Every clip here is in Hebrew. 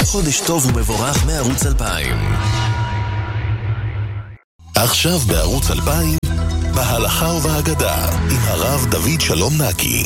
חודש טוב ומבורך מערוץ 2000. עכשיו בערוץ 2000, בהלכה ובהגדה, עם הרב דוד שלום נקי.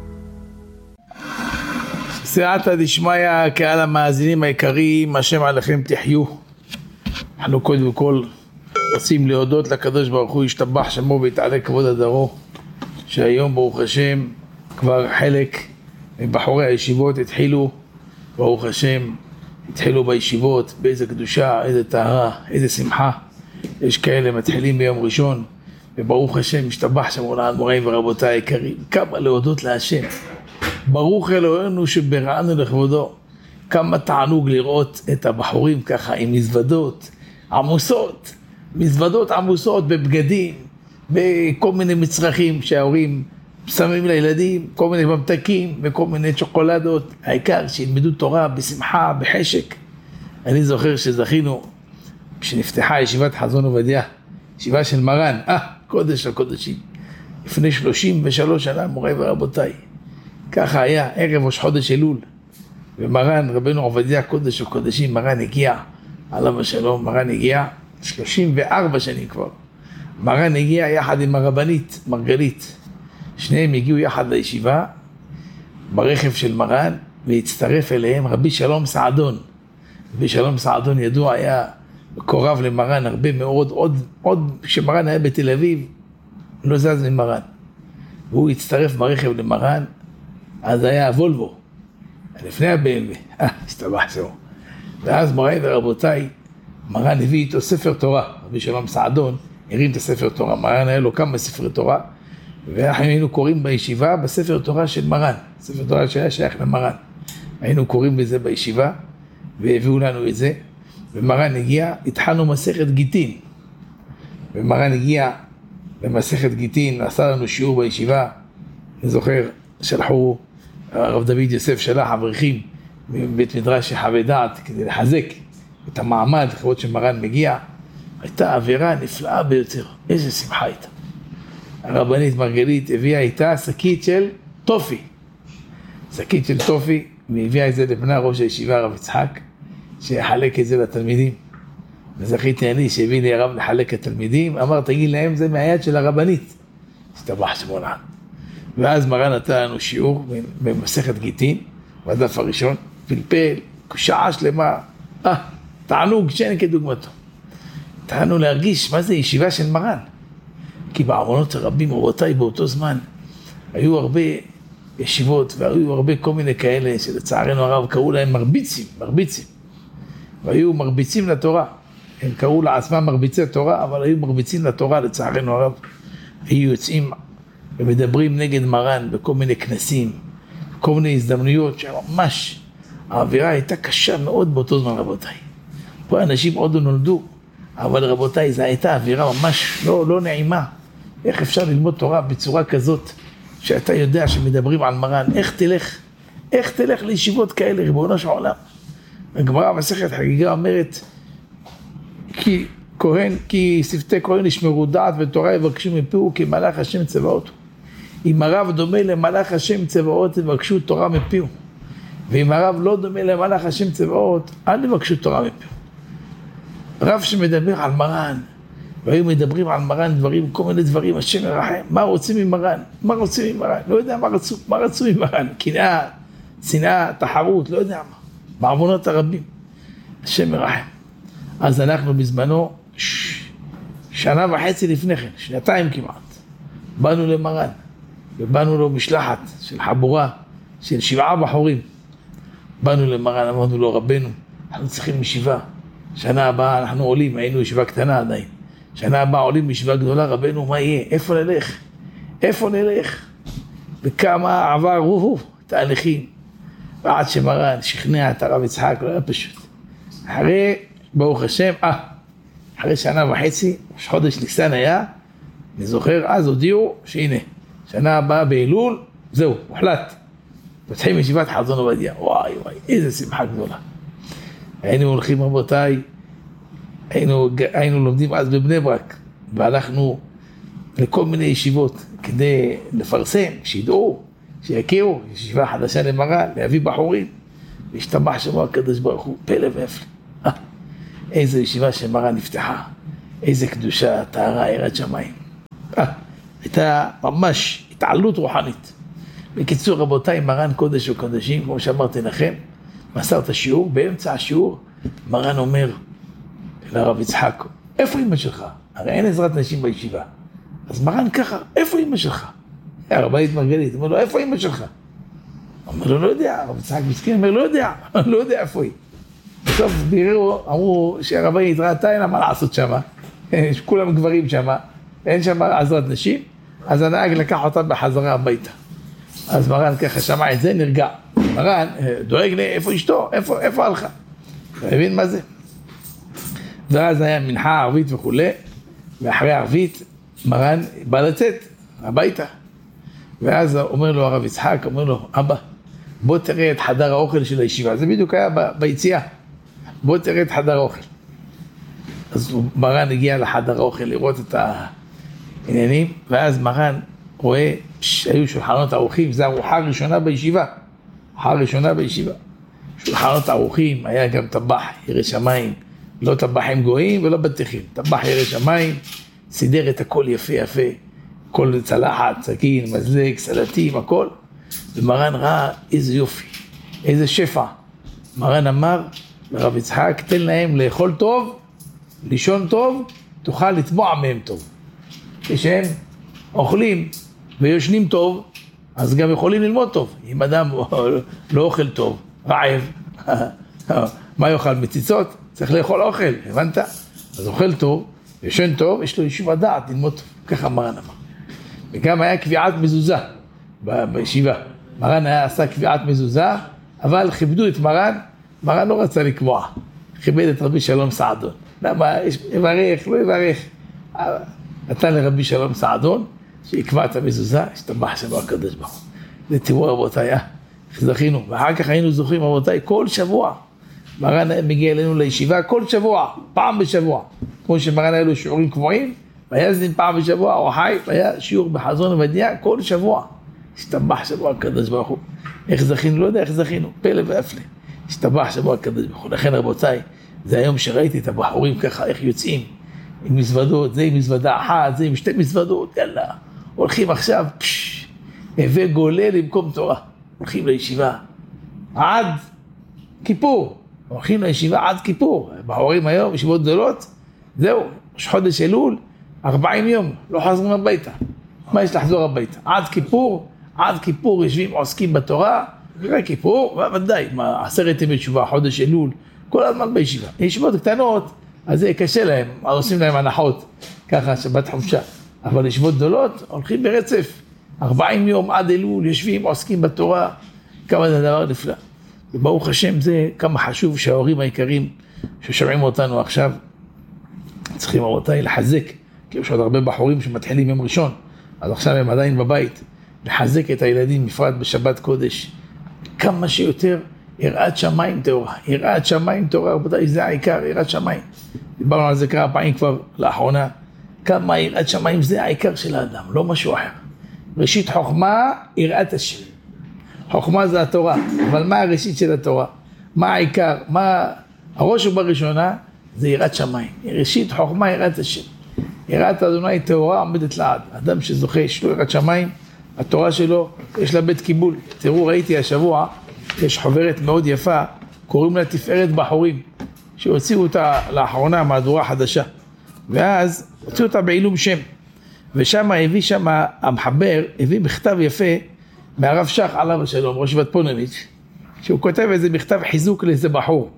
סייעתא דשמיא, קהל המאזינים היקרים, השם עליכם תחיו. אנחנו קודם כל רוצים להודות לקדוש ברוך הוא, ישתבח שמו ויתעלה כבוד הדרו, שהיום ברוך השם כבר חלק מבחורי הישיבות התחילו, ברוך השם התחילו בישיבות, באיזה קדושה, איזה טהרה, איזה שמחה. יש כאלה מתחילים ביום ראשון, וברוך השם ישתבח שמו לעד מוריי ורבותיי היקרים. כמה להודות להשם, ברוך אלוהינו שבראנו לכבודו. כמה תענוג לראות את הבחורים ככה עם מזוודות עמוסות, מזוודות עמוסות בבגדים, בכל מיני מצרכים שההורים שמים לילדים, כל מיני ממתקים וכל מיני צ'וקולדות. העיקר שילמדו תורה בשמחה, בחשק. אני זוכר שזכינו כשנפתחה ישיבת חזון עובדיה, ישיבה של מרן, קודש הקודשים, לפני 33 שנה, מוריי ורבותיי. ככה היה ערב ראש חודש אלול, ומרן רבנו עובדיה קודש הקודשים, מרן הגיע, עליו השלום, מרן הגיע 34 שנים כבר. מרן הגיע יחד עם הרבנית מרגלית, שניהם הגיעו יחד לישיבה ברכב של מרן, והצטרף אליהם רבי שלום סעדון. רבי שלום סעדון ידוע, היה קורב למרן הרבה מאוד, עוד כשמרן היה בתל אביב לא זז ממרן, והוא הצטרף ברכב למרן. אז היה וולבו, לפני ה-BMW, השתבח שמו. ואז מוריי ורבותיי, מרן הביא איתו ספר תורה, רבי שלום סעדון הרים את הספר תורה. מרן היה לו כמה ספרי תורה, ואנחנו היינו קוראים בישיבה בספר תורה של מרן, ספר תורה שהיה שייך למרן. היינו קוראים בזה בישיבה, והביאו לנו את זה. ומרן הגיע, התחלנו מסכת גיטין, ומרן הגיע במסכת גיטין, עשה לנו שיעור בישיבה. אני זוכר, שלחו, הרב דוד יוסף שלח אברכים מבית מדרש שחווה דעת כדי לחזק את המעמד לכבוד שמרן מגיע. הייתה אווירה נפלאה ביותר, איזה שמחה הייתה. הרבנית מרגלית הביאה איתה שקית של טופי, שקית של טופי, והביאה את זה לבנה ראש הישיבה הרב יצחק, שיחלק את זה לתלמידים. וזכיתי אני שהביא לי הרב לחלק לתלמידים, אמר תגיד להם זה מהיד של הרבנית, השתבח שמו לעד. ואז מרן נתן לנו שיעור במסכת גיטין, בדף הראשון, פלפל, שעה שלמה, תענוג שאין כדוגמתו. תענו להרגיש מה זה ישיבה של מרן. כי בעוונות הרבים רבותיי באותו זמן, היו הרבה ישיבות, והיו הרבה כל מיני כאלה, שלצערנו הרב קראו להם מרביצים. והיו מרביצים לתורה. הם קראו לעצמם מרביצי תורה, אבל היו מרביצים לתורה לצערנו הרב. היו יוצאים ומדברים נגד מרן בכל מיני כנסים, כל מיני הזדמנויות שממש האווירה הייתה קשה מאוד באותו זמן רבותיי. פה אנשים עוד לא נולדו, אבל רבותיי זו הייתה אווירה ממש לא נעימה. איך אפשר ללמוד תורה בצורה כזאת שאתה יודע שמדברים על מרן? איך תלך לישיבות כאלה ריבונו של עולם? הגמרא במסכת חגיגה אומרת כי שפתי כהן ישמרו דעת ותורה יבקשו מפיהו כי מלאך השם צבאות. אם הרב דומה למלאך השם צבאות יבקשו תורה מפיהו, ואם הרב לא דומה למלאך השם צבאות אל יבקשו תורה מפיהו. רב שמדבר על מרן, והיו מדברים על מרן דברים, כל מיני דברים, השם ירחם, מה רוצים ממרן? לא יודע מה רצו ממרן, קנאה, שנאה, תחרות, לא יודע מה, בעוונות הרבים, השם ירחם. אז אנחנו בזמנו, שנה וחצי לפני כן, שנתיים כמעט, באנו למרן, ובאנו לו משלחת של חבורה, של 7 בחורים. באנו למרן, אמרנו לו רבנו, אנחנו צריכים ישיבה, שנה הבאה אנחנו עולים, היינו ישיבה קטנה עדיין, שנה הבאה עולים ישיבה גדולה, רבנו מה יהיה? איפה נלך? וכמה עברו תהליכים, ועד שמרן שכנע את הרב יצחק, לא היה פשוט. אחרי, ברוך השם, אחרי שנה וחצי, חודש ניסן היה, אני זוכר, אז הודיעו שהנה, שנה הבאה באלול, זהו, הוחלט. פותחים ישיבת חזון עובדיה, וואי, איזה שמחה גדולה. היינו הולכים רבותיי, היינו לומדים אז בבני ברק, והלכנו לכל מיני ישיבות, כדי לפרסם, שידעו, שיכירו, ישיבה חדשה למרן, להביא בחורים. והשתבח שמו הקדוש ברוך הוא, פלא והפלא. איזו ישיבה שמרן נפתחה, איזה קדושה, טהרה, יראת שמיים. הייתה ממש התעלות רוחנית. בקיצור, רבותיי, מרן קודש וקודשים, כמו שאמרתי לכם, מסר את השיעור, באמצע השיעור, מרן אומר לרב יצחק, איפה אמא שלך? הרי אין עזרת נשים בישיבה. אז מרן ככה, איפה אמא שלך? הרבנית מרגלית, אומר לו, איפה אמא שלך? אומר לו, לא יודע, הרב יצחק מסכן, אומר, לא יודע איפה היא. בסוף ביררו, אמרו שהרבנית ראתה, אין לה מה לעשות שמה, כולם גברים שמה, אין שם עזרת נשים, אז הנהג לקח אותה בחזרה הביתה. אז מרן ככה שמע את זה, נרגע. מרן דואג לי, איפה אשתו? איפה הלכה? מבין מה זה? ואז היה מנחה ערבית וכו', ואחרי ערבית, מרן בא לצאת הביתה. ואז אומר לו הרב יצחק, אומר לו, אבא, בוא תראה את חדר האוכל של הישיבה. זה בדיוק היה ביציאה. בוא תראה את חדר האוכל. אז מרן הגיע לחדר האוכל לראות את העניינים, ואז מרן רואה שהיו שולחנות ארוכים, זו ארוחה ראשונה בישיבה. ארוחה ראשונה בישיבה. שולחנות ארוכים, היה גם טבח ירא שמיים, לא טבחים גויים ולא בטיחים. טבח ירא שמיים, סידר את הכל יפה יפה. כל צלחת, סכין, מזלג, סלטים, הכל. ומרן ראה איזה יופי, איזה שפע. מרן אמר לרב יצחק, תן להם לאכול טוב, לישון טוב, תוכל לטבוע מהם טוב. כשהם אוכלים ויושנים טוב, אז גם יכולים ללמוד טוב. אם אדם לא אוכל טוב, רעב, מה יאכל? מציצות? צריך לאכול אוכל, הבנת? אז אוכל טוב, יושן טוב, יש לו יישוב הדעת, ללמוד טוב. ככה מרן אמר. וגם היה קביעת מזוזה בישיבה. מרן עשה קביעת מזוזה, אבל כיבדו את מרן, מרן לא רצה לקבוע. כיבד את רבי שלום סעדון. למה? יברך, לא יברך. נתן לרבי שלום סעדון, שיקבע את המזוזה, השתבח שמו הקדוש ברוך הוא. זה תראו רבותיי, איך זכינו. ואחר כך היינו זוכרים רבותיי, כל שבוע. מרן מגיע אלינו לישיבה כל שבוע, פעם בשבוע. כמו שמרן היה לו שיעורים קבועים, ויזין פעם בשבוע, או חי, והיה שיעור בחזון ובדיעה כל שבוע. השתבח שמו הקדוש ברוך הוא. איך זכינו? לא יודע איך זכינו, פלא והפלא. השתבח שמו הקדוש ברוך הוא. לכן רבותיי, זה היום שראיתי את הבחורים ככה, איך יוצאים. עם מזוודות, זה עם מזוודה אחת, זה עם שתי מזוודות, יאללה. הולכים עכשיו, הווה גולה למקום תורה. הולכים לישיבה עד כיפור. הולכים לישיבה עד כיפור. בחורים היום, ישיבות גדולות, זהו, ראש חודש אלול, 40 יום, לא חזרים הביתה. מה יש לחזור הביתה? עד כיפור יושבים, עוסקים בתורה, אחרי כיפור, ודאי, 10 ימי תשובה, חודש אלול, כל הזמן בישיבה. ישיבות קטנות, אז זה קשה להם, עושים להם הנחות, ככה שבת חופשה. אבל ישיבות גדולות, הולכים ברצף, 40 יום עד אלול, יושבים, עוסקים בתורה, כמה זה דבר נפלא. וברוך השם זה כמה חשוב שההורים העיקרים ששומעים אותנו עכשיו, צריכים רבותיי לחזק, כי יש עוד הרבה בחורים שמתחילים יום ראשון, אז עכשיו הם עדיין בבית, לחזק את הילדים בפרט בשבת קודש, כמה שיותר יראת שמיים תורה, יראת שמיים תורה, רבותיי, זה העיקר, יראת שמיים. דיברנו על זה כמה פעמים כבר לאחרונה, כמה יראת שמיים זה העיקר של האדם, לא משהו אחר. ראשית חוכמה, יראת השם. חוכמה זה התורה, אבל מה הראשית של התורה? מה העיקר? מה הראש ובראשונה? זה יראת שמיים. ראשית חוכמה, יראת השם. יראת אדוני תורה עומדת לעד. אדם שזוכה, יש לו יראת שמיים, התורה שלו, יש לה בית קיבול. תראו, ראיתי השבוע, יש חוברת מאוד יפה, קוראים לה תפארת בחורים, שהוציאו אותה לאחרונה מהדורה חדשה. ואז הוציאו אותה בעילום שם. ושם הביא המחבר, הביא מכתב יפה, מהרב שך עליו השלום, ראש ישיבת פוניבז', שהוא כותב איזה מכתב חיזוק לאיזה בחור.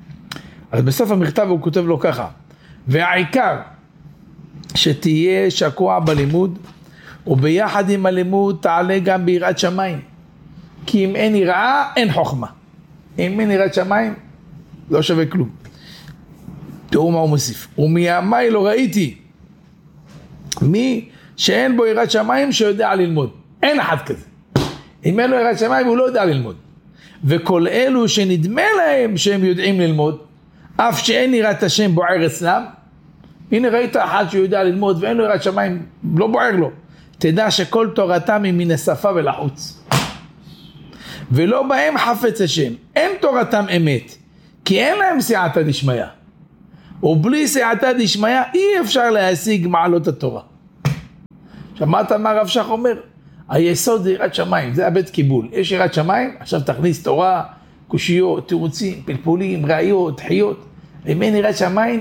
אז בסוף המכתב הוא כותב לו ככה, והעיקר שתהיה שקוע בלימוד, וביחד עם הלימוד תעלה גם ביראת שמיים. כי אם אין יראה, אין חוכמה. אם אין יראת שמיים, לא שווה כלום. תראו מה הוא מוסיף. ומימיי לא ראיתי מי שאין בו יראת שמיים שיודע ללמוד. אין אחד כזה. אם אין לו יראת שמיים הוא לא יודע ללמוד. וכל אלו שנדמה להם שהם יודעים ללמוד, אף שאין יראת השם בוער אצלם, הנה ראית אחד שיודע ללמוד ואין לו יראת שמיים, לא בוער לו. תדע שכל תורתם היא מן השפה ולחוץ. ולא בהם חפץ השם, אין תורתם אמת, כי אין להם סייעתא דשמיא, ובלי סייעתא דשמיא אי אפשר להשיג מעלות התורה. שמעת מה הרב שך אומר? היסוד זה יראת שמיים, זה הבית קיבול. יש יראת שמיים, עכשיו תכניס תורה, קושיות, תירוצים, פלפולים, ראיות, תחיות. אם אין יראת שמיים,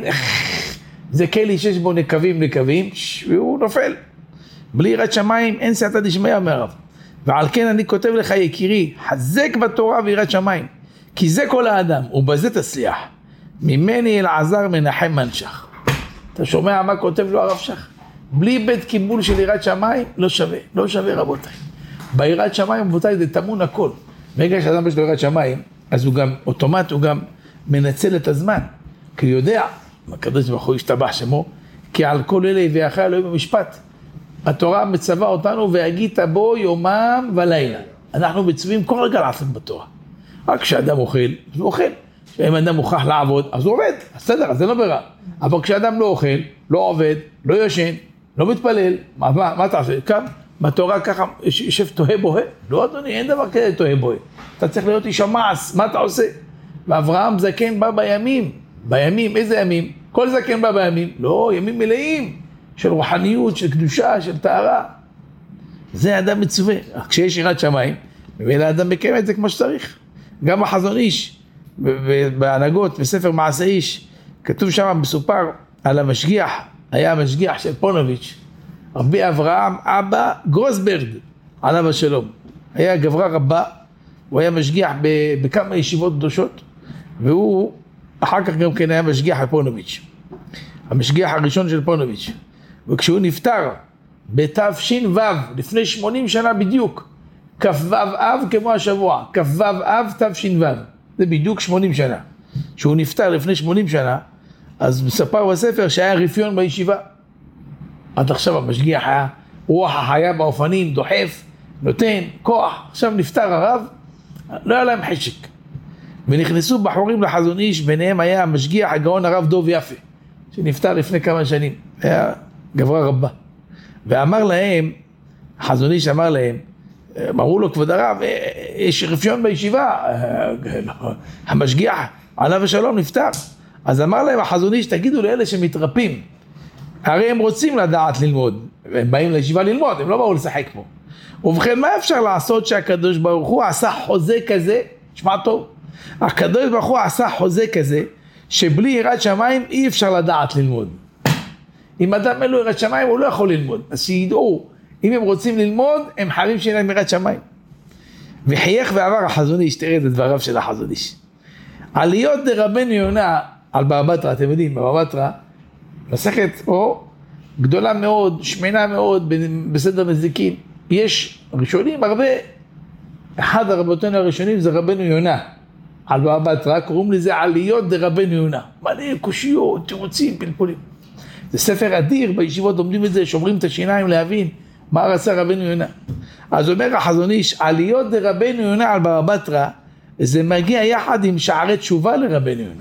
זה כלי שיש בו נקבים, והוא נופל. בלי יראת שמיים אין סייעתא דשמיא, אומר הרב. ועל כן אני כותב לך יקירי, חזק בתורה ויראת שמיים, כי זה כל האדם, ובזה תצליח. ממני אלעזר מנחם מנשך. אתה שומע מה כותב לו הרב שך? בלי בית קיבול של יראת שמיים, לא שווה רבותיי. ביראת שמיים, רבותיי, זה תמון הכל. ברגע שאדם יש לו יראת שמיים, אז הוא גם, אוטומט, הוא גם מנצל את הזמן. כי הוא יודע, הקדוש ברוך הוא ישתבח שמו, כי על כל אלה יביאך אלוהים במשפט. התורה מצווה אותנו, והגית בו יומם ולילה. אנחנו מצווים כל רגע לעשות בתורה. רק כשאדם אוכל, אז הוא אוכל. אם אדם מוכרח לעבוד, אז הוא עובד. בסדר, אז זה לא ברירה. אבל כשאדם לא אוכל, לא עובד, לא ישן, לא מתפלל, מה אתה עושה? קם, בתורה ככה יושב תוהה בוהה? לא אדוני, אין דבר כזה תוהה בוהה. אתה צריך להיות איש המעש, מה אתה עושה? ואברהם זקן בא בימים, איזה ימים? כל זקן בא בימים, לא, ימים מלאים של רוחניות, של קדושה, של טהרה. זה אדם מצווה. כשיש יראת שמיים, ולאדם מקיים את זה כמו שצריך. גם החזון איש, בהנהגות, בספר מעשה איש, כתוב שם מסופר על המשגיח, היה המשגיח של פונוביץ', רבי אברהם אבא גרוסברג, עליו השלום. היה גברה רבה, הוא היה משגיח בכמה ישיבות קדושות, והוא אחר כך גם כן היה משגיח בפונוביץ', המשגיח הראשון של פונוביץ'. וכשהוא נפטר בתש"ו, לפני 80 שנה בדיוק, כ"ו אב כמו השבוע, כ"ו אב תש"ו, זה בדיוק 80 שנה. כשהוא נפטר לפני 80 שנה, אז מספר בספר שהיה רפיון בישיבה. עד עכשיו המשגיח היה רוח החיה באופנים, דוחף, נותן, כוח. עכשיו נפטר הרב, לא היה להם חשק. ונכנסו בחורים לחזון איש, ביניהם היה המשגיח הגאון הרב דוב יפה, שנפטר לפני כמה שנים, היה גברה רבה. ואמר להם, החזון איש אמר להם, אמרו לו כבוד הרב, יש רפיון בישיבה, המשגיח עליו השלום נפטר. אז אמר להם החזון איש, תגידו לאלה שמתרפים, הרי הם רוצים לדעת ללמוד, הם באים לישיבה ללמוד, הם לא באו לשחק פה. ובכן, מה אפשר לעשות שהקדוש ברוך הוא עשה חוזה כזה? שמע טוב, הקדוש ברוך הוא עשה חוזה כזה, שבלי יראת שמיים אי אפשר לדעת ללמוד. אם אדם אין לו יראת שמיים, הוא לא יכול ללמוד. אז שידעו, אם הם רוצים ללמוד, הם חייבים שיהיה להם יראת שמיים. וחייך ועבר החזון איש, תראה את דבריו של החזון איש. עליות דרבנו יונה על בבא בתרא, אתם יודעים, בבא בתרא, מסכת או גדולה מאוד, שמנה מאוד, בסדר נזיקין. יש ראשונים הרבה, אחד הרבותינו הראשונים זה רבנו יונה. על בבא בתרא, קוראים לזה עליות דרבנו יונה. מלא קושיות, תירוצים, פלפולים. זה ספר אדיר, בישיבות לומדים את זה, שומרים את השיניים להבין מה רצה רבנו יונה. אז אומר החזון איש, עליות דרבנו יונה על בבא בתרא, זה מגיע יחד עם שערי תשובה לרבנו יונה.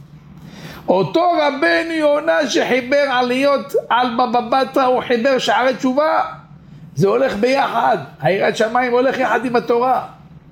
אותו רבנו יונה שחיבר עליות על בבא בתרא, הוא חיבר שערי תשובה. זה הולך ביחד, היראת שמיים הולך יחד עם התורה.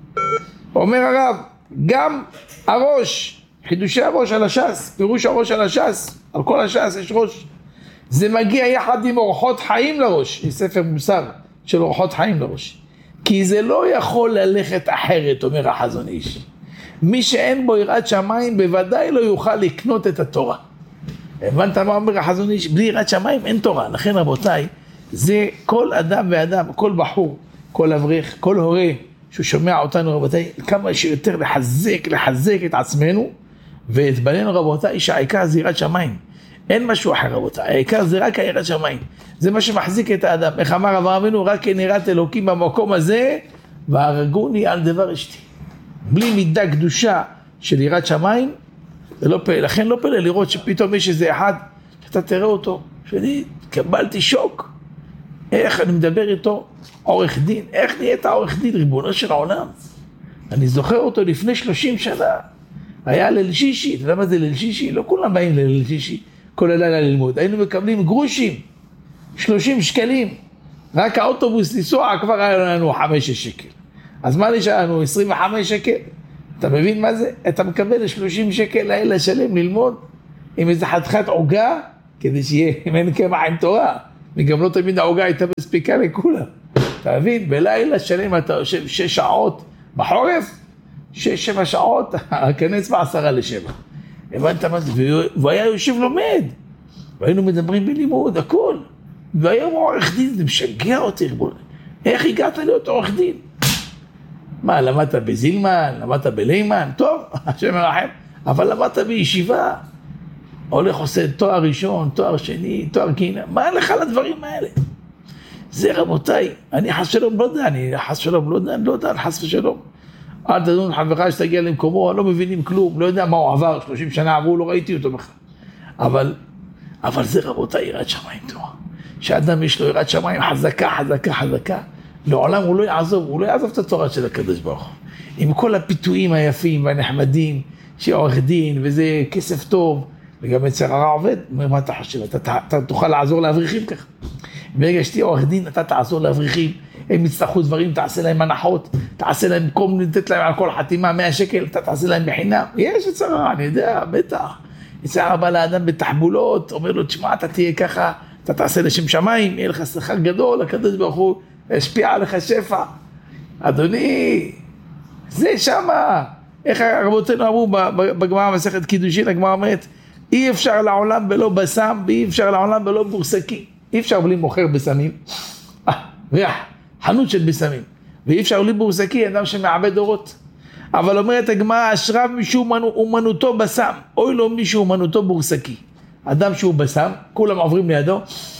אומר הרב, גם הראש, חידושי הראש על הש"ס, פירוש הראש על הש"ס, על כל הש"ס יש ראש. זה מגיע יחד עם אורחות חיים לראש, יש ספר מוסר של אורחות חיים לראש. כי זה לא יכול ללכת אחרת, אומר החזון איש. מי שאין בו יראת שמיים בוודאי לא יוכל לקנות את התורה. הבנת מה אומר החזון איש? בלי יראת שמיים אין תורה. לכן רבותיי, זה כל אדם ואדם, כל בחור, כל אברך, כל הורה שהוא שומע אותנו רבותיי, כמה שיותר לחזק את עצמנו ואת בנינו רבותיי, שהעיקר זה יראת שמיים. אין משהו אחר רבותיי, העיקר זה רק היראת שמיים. זה מה שמחזיק את האדם. איך אמר אברהם אבינו, רק אין יראת אלוקים במקום הזה, והרגוני על דבר אשתי. בלי מידה קדושה של יראת שמיים, זה לא פלא. לכן לא פלא לראות שפתאום יש איזה אחד, שאתה תראה אותו, שאני קבלתי שוק. איך אני מדבר איתו, עורך דין, איך נהיית עורך דין, ריבונו של העולם. אני זוכר אותו לפני 30 שנה, היה ליל שישי, אתה יודע מה זה ליל שישי? לא כולם באים ליל שישי, כל הלילה ללמוד, היינו מקבלים גרושים, 30 שקלים, רק האוטובוס לנסוע כבר היה לנו 5 שקל. אז מה נשאר לנו? 25 שקל. אתה מבין מה זה? אתה מקבל 30 שקל לילה שלם ללמוד עם איזה חתיכת עוגה, כדי שיהיה, אם אין קמח עם תורה, וגם לא תמיד העוגה הייתה מספיקה לכולם. אתה מבין? בלילה שלם אתה יושב 6 שעות בחורף, 6-7 שעות, הכנס ב6:50. הבנת מה זה? והוא היה יושב לומד, והיינו מדברים בלימוד, הכל. והיום עורך דין, זה משגע אותי, איך הגעת להיות עורך דין? מה, למדת בזילמן, למדת בלימן? טוב, השם מרחם, אבל למדת בישיבה, הולך עושה תואר ראשון, תואר שני, תואר קינה, מה לך לדברים האלה? זה רבותיי, אני חס שלום לא יודע, אני לא יודע, חס ושלום. אל תדון חברך שתגיע למקומו, לא מבינים כלום, לא יודע מה הוא עבר, 30 שנה עברו, לא ראיתי אותו בכלל. אבל זה רבותיי, יראת שמיים תורה. שאדם יש לו יראת שמיים חזקה, לעולם הוא לא יעזוב את התורה של הקדוש ברוך הוא. עם כל הפיתויים היפים והנחמדים, שעורך דין וזה כסף טוב, וגם אצל הרע עובד, מה אתה חושב? אתה תוכל לעזור לאברכים ככה. ברגע שתהיה עורך דין, אתה תעזור לאברכים, הם יצטרכו דברים, תעשה להם הנחות, תעשה להם במקום לתת להם על כל חתימה 100 שקל, אתה תעשה להם בחינם. יש אצל הרע, אני יודע, בטח. אצל הרע בא לאדם בתחבולות, אומר לו, תשמע, אתה תהיה ככה, אתה תעשה לשם שמיים, יהיה לך שכר גדול, הקדוש ברוך הוא השפיע עליך שפע. אדוני, זה שמה. איך רבותינו אמרו בגמרא מסכת קידושין, הגמרא אומרת, אי אפשר לעולם בלא בסם, ואי אפשר לעולם בלא בורסקי. אי אפשר בלי מוכר בסמים, חנות של בסמים. ואי אפשר בלי בורסקי, אדם שמעבד דורות. אבל אומרת הגמרא, אשריו מישהו אומנותו בסם, אוי לו מישהו אומנותו בורסקי. אדם שהוא בסם, כולם עוברים לידו,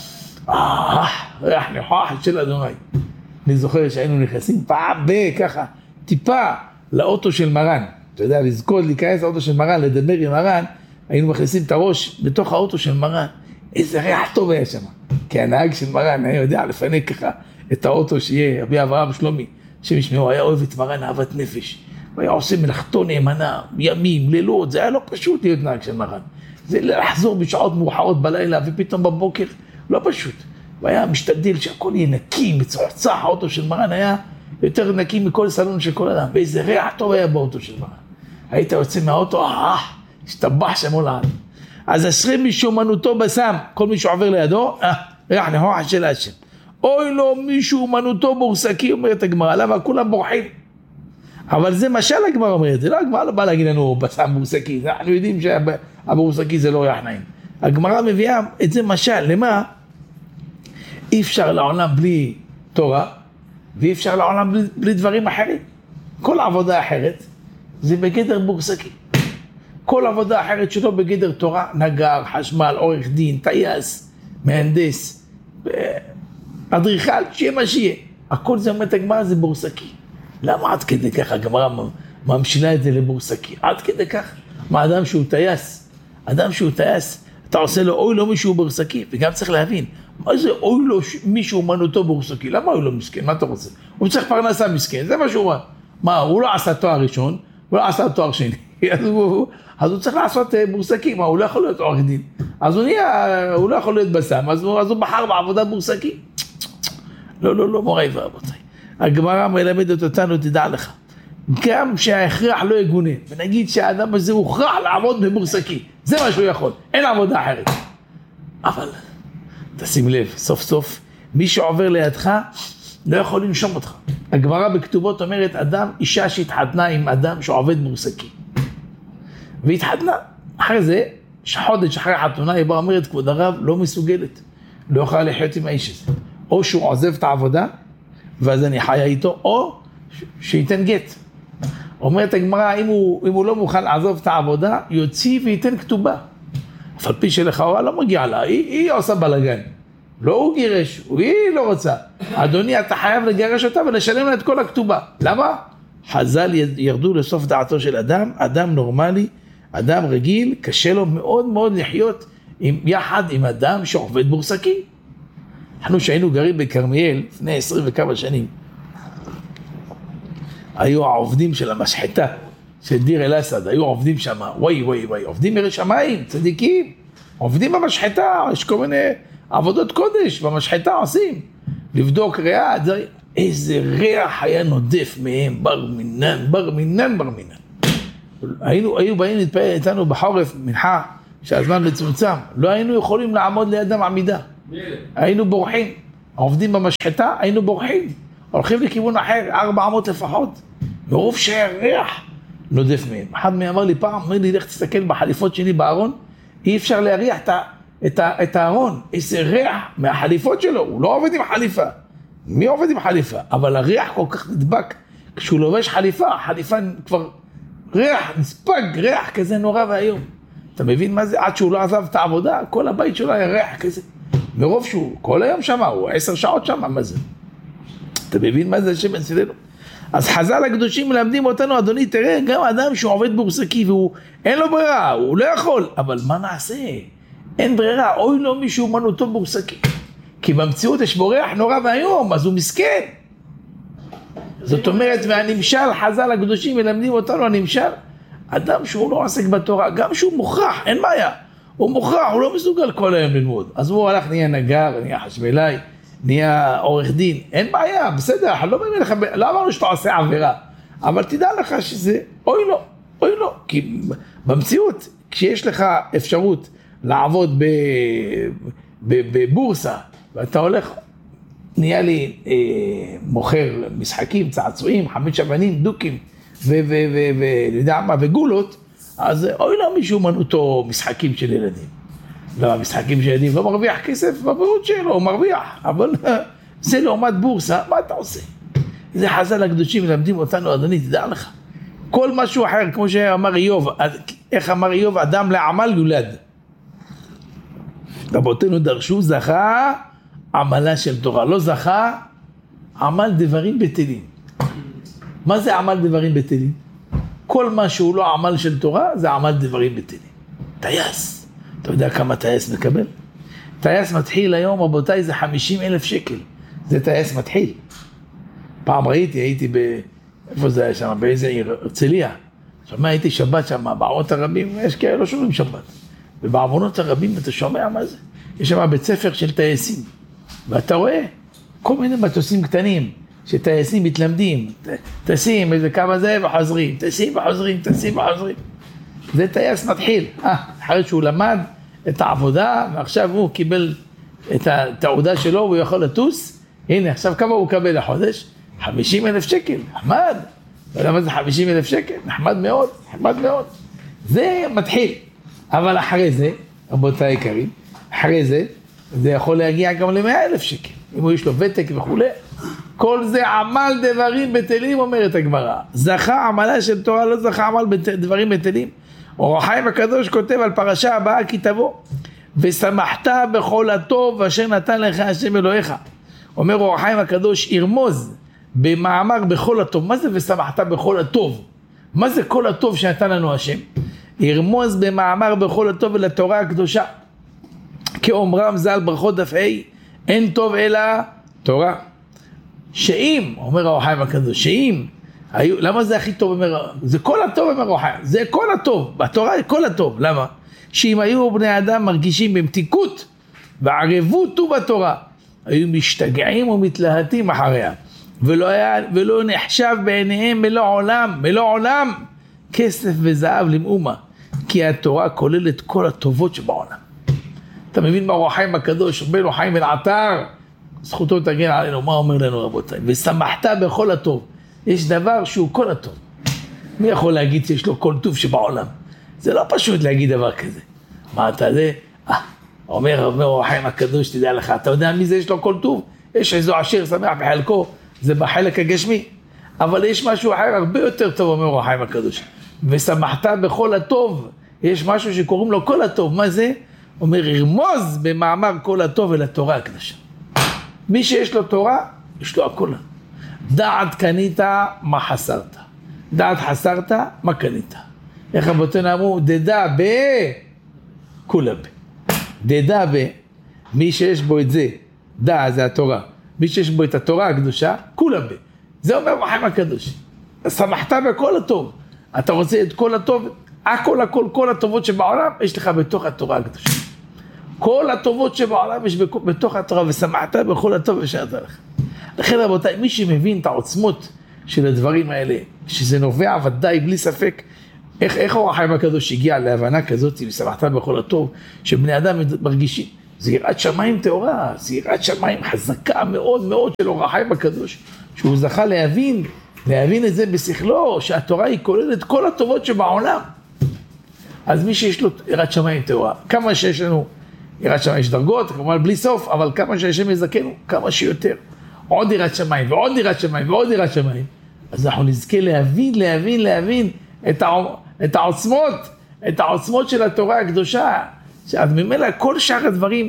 ריח ניחוח של אדוני. אני זוכר שהיינו נכנסים פעם ככה, טיפה לאוטו של מרן. אתה יודע, לזכות להיכנס לאוטו של מרן, לדבר עם מרן, היינו מכניסים את הראש בתוך האוטו של מרן. איזה ריח טוב היה שם. כי הנהג של מרן היה יודע לפנק ככה את האוטו שיהיה, רבי אברהם שלומי, שמשמעו היה אוהב את מרן אהבת נפש. הוא היה עושה מלאכתו נאמנה, ימים, לילות, זה היה לא פשוט להיות נהג של מרן. זה לחזור בשעות מאוחרות בלילה ופתאום בבוקר, לא פשוט. הוא היה משתדל שהכל יהיה נקי, מצוחצח, האוטו של מרן היה יותר נקי מכל סלון של כל אדם. ואיזה ריח טוב היה באוטו של מרן. היית יוצא מהאוטו, השתבח שמו לעד. אז אשרי מישהו אומנותו בסם, כל מישהו עובר לידו, ריח ניחוח של השם. אוי לו מישהו אומנותו בורסקי, אומרת הגמרא, למה כולם בורחים? אבל זה משל הגמרא אומרת, זה לא הגמרא לא בא להגיד לנו בסם בורסקי, אנחנו יודעים שהבורסקי זה לא ריח נעים. הגמרא מביאה את זה משל, למה? אי אפשר לעולם בלי תורה, ואי אפשר לעולם בלי דברים אחרים. כל עבודה אחרת זה בגדר בורסקי. כל עבודה אחרת שלא בגדר תורה, נגר, חשמל, עורך דין, טייס, מהנדס, אדריכל, שיהיה מה שיהיה. הכל זה אומרת הגמרא זה בורסקי. למה עד כדי כך הגמרא ממשילה את זה לבורסקי? עד כדי כך? מה אדם שהוא טייס, אתה עושה לו אוי לו מישהו בורסקי, וגם צריך להבין, מה זה אוי לו מישהו אומנותו בורסקי? למה אוי לו מסכן? מה אתה רוצה? הוא צריך פרנסה מסכן, זה מה שהוא אומר. מה, הוא לא עשה תואר ראשון, הוא לא עשה תואר שני, אז הוא צריך לעשות בורסקי, מה, הוא לא יכול להיות עורך דין. אז הוא לא יכול להיות בסם, אז הוא בחר בעבודה בורסקי. לא, מוריי ורבותיי. הגמרא מלמדת אותנו, תדע לך, גם שההכרח לא יגונה, ונגיד שהאדם הזה הוכרח לעבוד בבורסקי, זה מה שהוא יכול, אין עבודה אחרת. אבל, תשים לב, סוף סוף, מי שעובר לידך, לא יכול לנשום אותך. הגמרא בכתובות אומרת, אישה שהתחתנה עם אדם שעובד בורסקי. והתחתנה. אחרי זה, חודש אחרי החתונה, היא באה אומרת, כבוד הרב, לא מסוגלת. לא יכולה לחיות עם האיש הזה. או שהוא עוזב את העבודה, ואז אני חיה איתו, או שייתן גט. אומרת הגמרא, אם הוא לא מוכן לעזוב את העבודה, יוציא וייתן כתובה. אף על פי שלכאורה לא מגיע לה, היא עושה בלגן. לא הוא גירש, היא לא רוצה. אדוני, אתה חייב לגרש אותה ולשלם לה את כל הכתובה. למה? חז"ל ירדו לסוף דעתו של אדם נורמלי, אדם רגיל, קשה לו מאוד מאוד לחיות יחד עם אדם שעובד בורסקי. אנחנו שהיינו גרים בכרמיאל לפני 20 וכמה שנים, היו העובדים של המשחטה, של דיר אל אסד, היו עובדים שם, וואי, עובדים מראה שמיים, צדיקים, עובדים במשחטה, יש כל מיני עבודות קודש, במשחטה עושים, לבדוק ריאה, איזה ריח היה נודף מהם, בר מינן. היינו באים להתפעל איתנו בחורף, מנחה, שהזמן מצומצם, לא היינו יכולים לעמוד לידם עמידה. היינו בורחים, עובדים במשחטה, היינו בורחים, הולכים לכיוון אחר, 400 לפחות, מרוב שהיה ריח נודף מהם. אחד מהם אמר לי פעם, אומר לי, לך תסתכל בחליפות שלי בארון, אי אפשר להריח את הארון, איזה ריח מהחליפות שלו, הוא לא עובד עם חליפה. מי עובד עם חליפה? אבל הריח כל כך נדבק, כשהוא לובש חליפה, החליפה כבר ריח, נספג, ריח כזה נורא והיום. אתה מבין מה זה? עד שהוא לא עזב את העבודה, כל הבית שלו היה ריח כזה. מרוב שהוא כל היום שם, הוא 10 שעות שם, מה זה? אתה מבין מה זה השם אצלנו? אז חז"ל הקדושים מלמדים אותנו, אדוני, תראה, גם אדם שהוא עובד בורסקי והוא, אין לו ברירה, הוא לא יכול. אבל מה נעשה? אין ברירה, אוי לו מישהו מנותו בורסקי. כי במציאות יש בו ריח נורא והיום, אז הוא מסכן. זאת אומרת, והנמשל, חז"ל הקדושים מלמדים אותנו, הנמשל, אדם שהוא לא עסק בתורה, גם שהוא מוכרח, אין בעיה. הוא מוכרח, הוא לא מסוגל כל היום ללמוד. אז הוא הלך, נהיה נגר, נהיה חשמלאי, נהיה עורך דין. אין בעיה, בסדר, לא אמרנו שאתה עושה עבירה. אבל תדע לך שזה, אוי לא. כי במציאות, כשיש לך אפשרות לעבוד בבורסה, ואתה הולך, נהיה לי מוכר משחקים, צעצועים, 5 אבנים, דוקים, וגולות, אז אוי לא מישהו מנותו משחקים של ילדים. לא, משחקים של ילדים לא מרוויח כסף בבריאות שלו, הוא מרוויח, אבל זה לעומת בורסה, מה אתה עושה? זה חז"ל הקדושים מלמדים אותנו, אדוני, תדע לך. כל משהו אחר, כמו שאמר איוב, איך אמר איוב, אדם לעמל יולד. רבותינו דרשו, זכה עמלה של תורה, לא זכה עמל דברים בטלים. מה זה עמל דברים בטלים? כל מה שהוא לא עמל של תורה, זה עמל דברים בטלים. טייס, אתה יודע כמה טייס מקבל? טייס מתחיל היום, רבותיי, זה 50,000 שקל. זה טייס מתחיל. פעם הייתי איפה זה היה שם? באיזה עיר? הרצליה. שומע, הייתי שבת שם, בערות הרבים, יש כאלה לא שומעים שבת. ובעוונות הרבים, אתה שומע מה זה? יש שם בית ספר של טייסים. ואתה רואה כל מיני מטוסים קטנים, שטייסים מתלמדים, טסים איזה כמה זה וחוזרים, טסים וחוזרים. זה טייס מתחיל. אחרי שהוא למד את העבודה, ועכשיו הוא קיבל את התעודה שלו, והוא יכול לטוס. הנה, עכשיו כמה הוא קבל לחודש? 50,000 שקל. נחמד. אתה יודע מה זה 50,000 שקל? נחמד מאוד. זה מתחיל. אבל אחרי זה, רבותיי היקרים, אחרי זה, זה יכול להגיע גם ל100,000 שקל. אם הוא יש לו ותק וכו'. כל זה עמל דברים בטלים, אומרת הגמרא. זכה עמלה של תורה, לא זכה עמל דברים בטלים. אור החיים הקדוש כותב על פרשה הבאה כי תבוא. ושמחת בכל הטוב אשר נתן לך השם אלוהיך. אומר אור החיים הקדוש, ירמוז במאמר בכל הטוב. מה זה ושמחת בכל הטוב? מה זה כל הטוב שנתן לנו השם? ירמוז במאמר בכל הטוב ולתורה הקדושה. כאומרם ז"ל ברכות דף ה', אין טוב אלא תורה. שאם, אומר אור החיים הקדוש, שאם, למה זה הכי טוב? זה כל הטוב, אומר אור החיים, זה כל הטוב, בתורה זה כל הטוב. למה? שאם היו בני אדם מרגישים במתיקות וערבות ובתורה, היו משתגעים ומתלהטים אחריה, ולא נחשב בעיניהם מלוא עולם, כסף וזהב למאומה, כי התורה כוללת כל הטובות שבעולם. אתה מבין מה אור החיים הקדוש, אומר אור החיים אל עטר, זכותו תגן עלינו, מה אומר לנו רבותיי? ושמחת בכל הטוב. יש דבר שהוא כל הטוב. מי יכול להגיד שיש לו כל טוב שבעולם? זה לא פשוט להגיד דבר כזה. מה אתה זה? אומר אור החיים הקדוש, תדע לך, אתה יודע מי זה יש לו כל טוב? יש איזו עשיר שמח בחלקו, זה בחלק הגשמי. אבל יש משהו אחר הרבה יותר טוב, אומר אור החיים הקדוש. ושמחת בכל הטוב. יש משהו שקוראים לו כל הטוב. מה זה? אומר, ירמוז במאמר כל הטוב אל התורה הקדושה. מי שיש לו תורה, יש לו הכל. דעת קנית, מה חסרת? דעת חסרת, מה קנית? איך רבותינו אמרו? דדה ב... כולה ב. דדה ב... מי שיש בו את זה, דע זה התורה. מי שיש בו את התורה הקדושה, כולה ב. זה אומר בחיים הקדוש. שמחת בכל הטוב. אתה רוצה את כל הטוב, הכל, כל הטובות שבעולם, יש לך בתוך התורה הקדושה. כל הטובות שבעולם יש בתוך התורה, ושמחת בכל הטוב ושרת לך. לכן רבותיי, מי שמבין את העוצמות של הדברים האלה, שזה נובע ודאי בלי ספק, איך אור החיים הקדוש הגיע להבנה כזאת, ושמחת בכל הטוב, שבני אדם מרגישים, זה יראת שמיים טהורה, זה יראת שמיים חזקה מאוד מאוד של אור החיים הקדוש, שהוא זכה להבין את זה בשכלו, שהתורה היא כוללת כל הטובות שבעולם. אז מי שיש לו יראת שמיים טהורה, כמה שיש לנו יראת שמיים, יש דרגות, כמובן בלי סוף, אבל כמה שהשם יזכנו, כמה שיותר. עוד יראת שמיים, ועוד יראת שמיים, ועוד יראת שמיים. אז אנחנו נזכה להבין את העוצמות של התורה הקדושה. אז ממילא כל שאר הדברים